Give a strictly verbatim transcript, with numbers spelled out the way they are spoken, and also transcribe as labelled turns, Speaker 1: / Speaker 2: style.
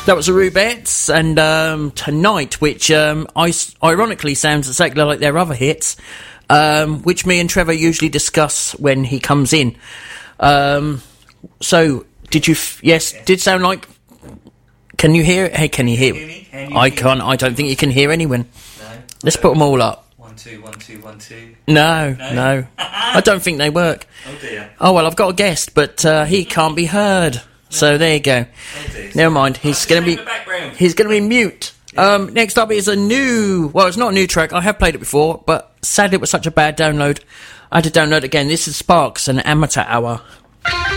Speaker 1: That was the Rubettes, and um, Tonight, which um, I, ironically sounds exactly like their other hits, um, which me and Trevor usually discuss when he comes in. Um, so, did you... F- yes, yes, did sound like... Can you hear it? Hey, can you hear it?
Speaker 2: Can you
Speaker 1: I
Speaker 2: hear
Speaker 1: can't.
Speaker 2: me?
Speaker 1: I don't think you can hear anyone.
Speaker 2: No.
Speaker 1: Let's put them all up.
Speaker 2: One, two, one, two, one, two.
Speaker 1: No,
Speaker 2: No?
Speaker 1: no. I don't think they work.
Speaker 2: Oh dear.
Speaker 1: Oh, well, I've got a guest, but uh, he can't be heard. So there you go.
Speaker 2: Oh dear.
Speaker 1: Never mind. He's
Speaker 2: Just
Speaker 1: going to
Speaker 2: in
Speaker 1: be...
Speaker 2: the background.
Speaker 1: He's going to be mute. Um, next up is a new... Well, it's not a new track. I have played it before, but sadly it was such a bad download. I had to download it again. This is Sparks and Amateur Hour.